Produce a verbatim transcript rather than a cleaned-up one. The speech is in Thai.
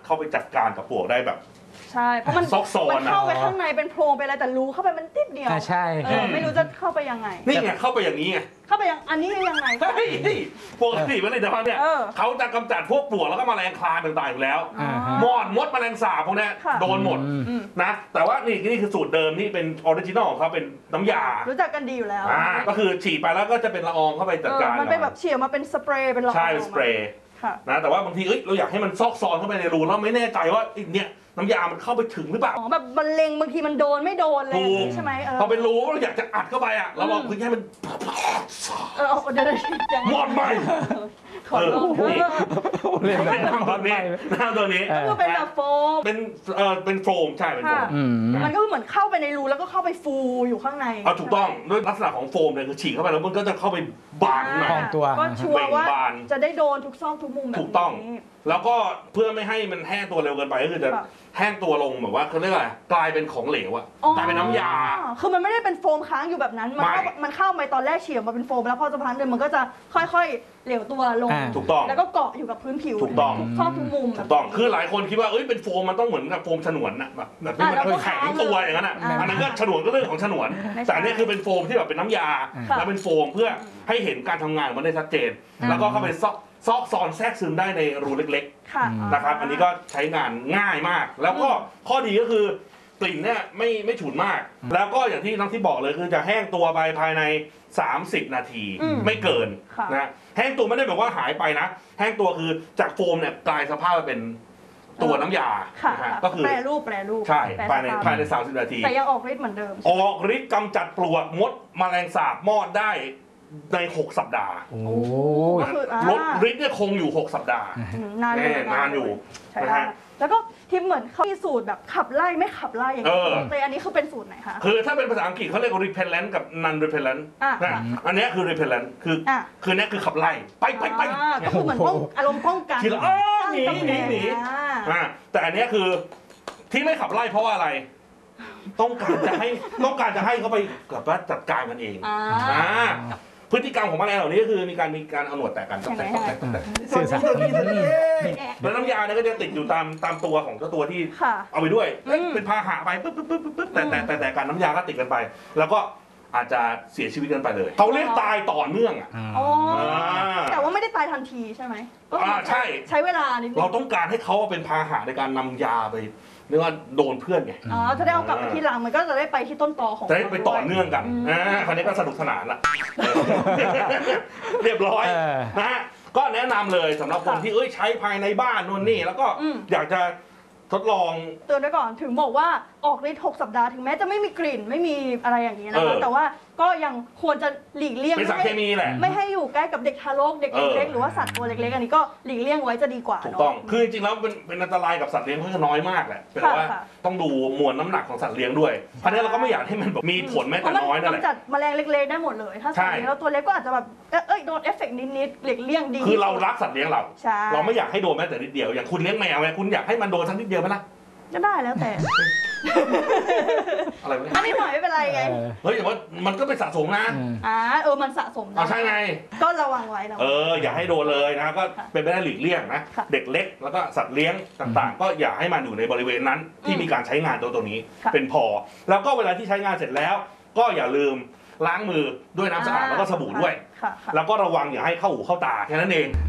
เข้าไปจัดการกับปลวกได้แบบใช่เพราะมันมันเข้าไปข้างในเป็นโพรงไปอะไรแต่รูเข้าไปมันติดเดียวใช่ไม่รู้จะเข้าไปยังไงนี่ไงเข้าไปอย่างนี้ไงเข้าไปยังอันนี้ยังไงปกติผลิตภัณฑ์เนี่ยเขาจะกำจัดพวกปลวกแล้วก็แมลงคลาต่างๆอยู่แล้วมอดมดแมลงสาบพวกนี้โดนหมดนะแต่ว่านี่นี่คือสูตรเดิมนี่เป็นออริจินอลของเขาเป็นน้ำยารู้จักกันดีอยู่แล้วก็คือฉีดไปแล้วก็จะเป็นละอองเข้าไปจัดการมันเป็นแบบเฉียบมาเป็นสเปรย์เป็นละอองใช่สเปรย์นะแต่ว่าบางทีเอ้ยเราอยากให้มันซอกซอนเข้าไปในรูแล้วไม่แน่ใจว่าเนี่ยน้ำยามันเข้าไปถึงหรือเปล่าอ๋อแบบบรรเลงบางทีมันโดนไม่โดนเลยใช่ไหมเออพอเป็นรูเราอยากจะอัดเข้าไปอ่ะเราลองพื้นให้มันเออเดี๋ยวหมดไปขอลองเล่นน้ำตัวนี้น้ำตัวนี้ก็เป็นแบบโฟมเป็นเออเป็นโฟมใช่เป็นโฟมมันก็เหมือนเข้าไปในรูแล้วก็เข้าไปฟูอยู่ข้างในเอาถูกต้องด้วยลักษณะของโฟมเนี่ยคือฉีกเข้าไปแล้วมันก็จะเข้าไปบานในตัวก็ชัวร์ว่าจะได้โดนทุกซอกทุกมุมแบบนี้ถูกต้องแล้วก็เพื่อไม่ให้มันแห้งตัวเร็วเกินไปก็คือจะแห้งตัวลงแบบว่าเขาเรียกอะไรกลายเป็นของเหลวอะกลายเป็นน้ำยาคือมันไม่ได้เป็นโฟมค้างอยู่แบบนั้นมันเข้ามันเข้าไปตอนแรกเฉียบมาเป็นโฟมแล้วพอสักพักหนึ่งมันก็จะค่อยๆเหลวตัวลงถูกต้องแล้วก็เกาะอยู่กับพื้นผิวถูกต้องทุกซอกทุกมุมถูกต้องคือหลายคนคิดว่าเอ้ยเป็นโฟมมันต้องเหมือนกับโฟมฉนวนอะแบบแบบที่มันแข็งตัวอย่างนั้นอะอันนั้นก็ฉนวนก็เรื่องของฉนวนแต่อันนี้คือเป็นโฟมที่แบบเป็นน้ำยาแล้วเป็นโฟมเพื่อให้เห็นการทำงานมันได้ชัดเจนแล้วก็เข้าไปซอกซอกซอนแทรกซึมได้ในรูเล็กๆนะครับอันนี้ก็ใช้งานง่ายมากแล้วก็ข้อดีก็คือกลิ่นเนี่ยไม่ไม่ฉุนมากแล้วก็อย่างที่น้องที่บอกเลยคือจะแห้งตัวไปภายในสามสิบนาทีไม่เกินนะแห้งตัวไม่ได้แบบว่าหายไปนะแห้งตัวคือจากโฟมเนี่ยกลายสภาพมาเป็นตัวน้ำยาก็คือแปรรูปแปรรูปใช่ภายในภายในสามสิบนาทีแต่ยังออกฤทธิ์เหมือนเดิมออกฤทธิ์กำจัดปลวกมดแมลงสาบมอดได้ในหกสัปดาห์โอ้ลดฤทธิ์เนี่ยคงอยู่หกสัปดาห์นานอยู่นานอยู่นะฮะแล้วก็ที่เหมือนเขามีสูตรแบบขับไล่ไม่ขับไล่อย่างนี้แต่อันนี้คือเป็นสูตรไหนคะคือถ้าเป็นภาษาอังกฤษเขาเรียก repellent กับ non repellent อันนี้คือ repellent คือคือนี้คือขับไล่ไปไปไปก็คือเหมือนอารมณ์ป้องกันคืออ๋อหนีหนีหนีแต่อันนี้คือที่ไม่ขับไล่เพราะว่าอะไรต้องการจะให้ต้องการจะให้เขาไปกับว่าจัดการกันเองพฤติกรรมของแมลงเหล่านี้ก็คือมีการมีการเอาหนวดแตกกันแตกแตกแตกสื่อสารแล้วน้ำยาเนี่ยก็จะติดอยู่ตามตามตัวของเจ้าตัวที่เอาไปด้วยเป็นพาหะไปปึ๊บปึ๊บปึ๊บปึ๊บแต่แต่แต่แต่การน้ำยาก็ติดกันไป แล้วก็อาจจะเสียชีวิตกันไปเลยเขาเรียกตายต่อเนื่องอ่ะแต่ว่าไม่ได้ตายทันทีใช่ไหมอ่าใช่ใช้เวลานิดเราต้องการให้เขาเป็นพาหะในการนำยาไปเรียกว่าโดนเพื่อนไงอ๋อจะได้เอากลับไปที่หลังมันก็จะได้ไปที่ต้นตอของจะได้ไปต่อเนื่องกันอ่าคราวนี้ก็สนุกสนานละเรียบร้อยนะฮะก็แนะนำเลยสำหรับคนที่เอ้ยใช้ภายในบ้านนู่นนี่แล้วก็อยากจะทดลองเตือนไว้ก่อนถึงบอกว่าออกฤทธิ์หกสัปดาห์ถึงแม้จะไม่มีกลิ่นไม่มีอะไรอย่างนี้นะคะแต่ว่าก็ยังควรจะหลีกเลี่ยงเป็นสารเคมีแหละไม่ให้อยู่ใกล้กับเด็กทารกเด็กเล็กๆหรือว่าสัตว์ตัวเล็กๆอันนี้ก็หลีกเลี่ยงไว้จะดีกว่าถูกต้องคือจริงๆแล้วเป็นเป็นอันตรายกับสัตว์เลี้ยงค่อนข้างน้อยมากแหละแต่ว่าต้องดูมวลน้ำหนักของสัตว์เลี้ยงด้วยเพราะนั้นเราก็ไม่อยากให้มันมีผลแม้แต่น้อยนั่นแหละจัดแมลงเล็กๆได้หมดเลยถ้าสัตว์เลี้ยงแล้วตัวเล็กก็อาจจะแบบเอ้ยโดนเอฟเฟกต์นิดๆหลีกเลี่ยงดีคือเรารักสัตว์เลี้ยงเราเราไม่อยากให้โดนแม้แต่นิดเดียวอย่างคุณเลี้ยงแมวไงคุณอยากให้มันโดนสักนิดเดียวไหมล่ะก็ได้แล้วแต่อะไรวะอันนี้หน่อยไม่เป็นไรไงเฮ้ยแต่ว่ามันก็เป็นสะสมนะอ่าเออมันสะสมนะใช่ไงก็ระวังไว้นะเอออย่าให้โดนเลยนะก็เป็นไปได้หลีกเลี่ยงนะเด็กเล็กแล้วก็สัตว์เลี้ยงต่างๆก็อย่าให้มันอยู่ในบริเวณนั้นที่มีการใช้งานตัวตัวนี้เป็นพอแล้วก็เวลาที่ใช้งานเสร็จแล้วก็อย่าลืมล้างมือด้วยน้ำสะอาดแล้วก็สบู่ด้วยแล้วก็ระวังอย่าให้เข้าหูเข้าตาแค่นั้นเอง